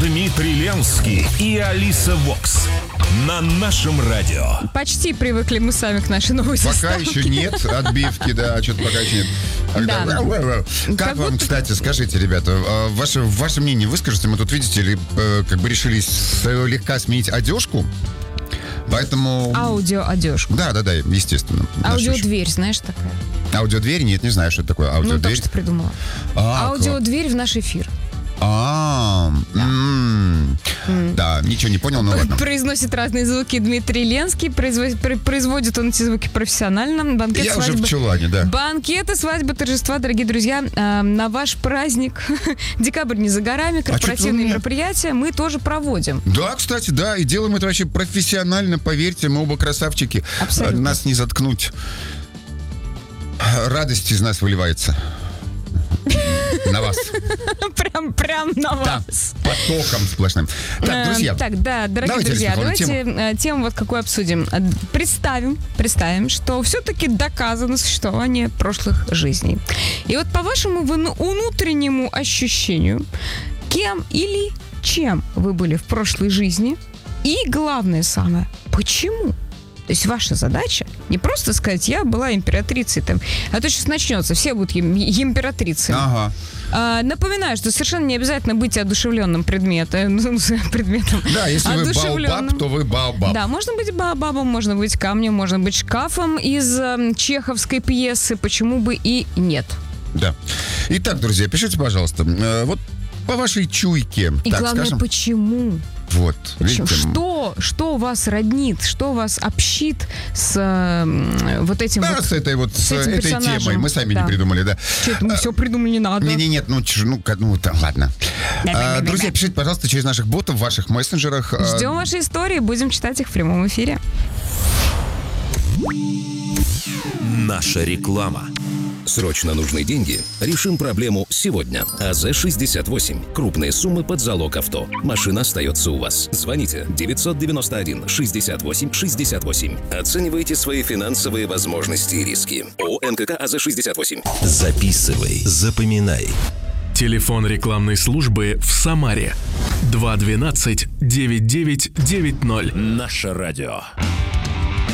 Дмитрий Ленский и Алиса Вокс на нашем радио. Почти привыкли мы сами к нашей новой Пока заставке. еще нет отбивки, да, что-то пока еще нет. Как вам, кстати, скажите, ребята, ваше мнение выскажите, мы тут, видите ли, как бы решили слегка сменить одежку, поэтому... Аудио-одежку. Да, естественно. Аудиодверь, знаешь, такая? Аудиодверь? Нет, не знаю, что это такое аудиодверь. Ну, только что придумала. Аудиодверь в наш эфир. Да, ничего не понял, но ладно. Произносит разные звуки Дмитрий Ленский. Производит он эти звуки профессионально. Банкет, Я свадьбы, уже в чулане, да. Банкеты, свадьбы, торжества, дорогие друзья. На ваш праздник. Декабрь не за горами. Корпоративные мероприятия мы тоже проводим. Да, кстати, да. И делаем это вообще профессионально. Поверьте, мы оба красавчики. Абсолютно. Нас не заткнуть. Радость из нас выливается. На вас. Прям на вас. Потоком сплошным. Так, друзья. Дорогие друзья, давайте тему вот какую обсудим. Представим, что все-таки доказано существование прошлых жизней. И вот по вашему внутреннему ощущению, кем или чем вы были в прошлой жизни? И главное самое, почему? То есть ваша задача не просто сказать, я была императрицей, там, а то сейчас начнется, все будут императрицами. Ага. Напоминаю, что совершенно не обязательно быть одушевленным предметом. Да, если вы баобаб, то вы баобаб. Да, можно быть баобабом, можно быть камнем, можно быть шкафом из чеховской пьесы, почему бы и нет. Да. Итак, друзья, пишите, пожалуйста, вот по вашей чуйке. И так, главное, скажем, почему? Вот. Видите? Что вас роднит, что вас общит с вот этим да, с этой персонажем. темой. Мы сами не придумали, да. Что-то мы все придумали, не надо. Нет, ладно. Друзья, пишите, пожалуйста, через наших ботов в ваших мессенджерах. Ждем ваши истории, будем читать их в прямом эфире. Наша реклама. Срочно нужны деньги? Решим проблему сегодня. АЗ-68. Крупные суммы под залог авто. Машина остается у вас. Звоните 991-68-68. Оценивайте свои финансовые возможности и риски. ООО НКК АЗ-68. Записывай, запоминай. Телефон рекламной службы в Самаре 212-9990. Наше радио.